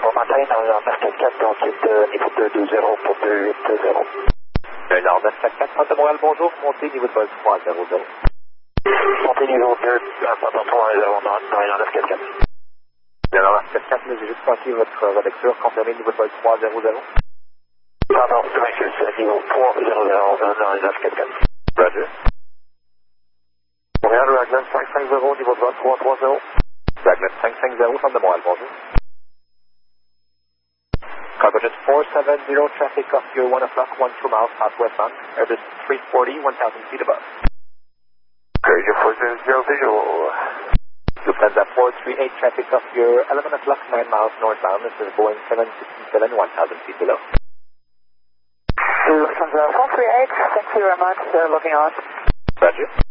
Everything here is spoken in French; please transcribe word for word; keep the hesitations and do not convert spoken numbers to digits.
On matin dans le neuf quatre quatre, donc c'est niveau deux deux zéro pour deux huit zéro. Le Nord neuf quatre quatre, Centre de Montréal, bonjour, montée niveau de vol trois zéro zéro. Montée niveau deux, Centre trois zéro dans le neuf quatre quatre. Le Nord neuf quatre quatre, j'ai juste manqué votre, votre lecture, confirmé niveau de vol trois zéro zéro. Pardon, monsieur, c'est niveau trois zéro zéro dans le neuf quatre quatre. Roger. Montréal, Raglan cinq cinq zéro, niveau de vol trois trois zéro. Raglan cinq cinq zéro, Centre de Montréal, bonjour. Cargo four seven zero, traffic off your one o'clock, one two miles southwestbound, Airbus three forty, one thousand feet above. Cargo four seven zero visual. Lufthansa four three eight, traffic off your eleven o'clock, nine miles northbound, this is Boeing seven sixty-seven, one thousand feet below. Lufthansa four three eight, thank you very much, uh, looking on. Roger.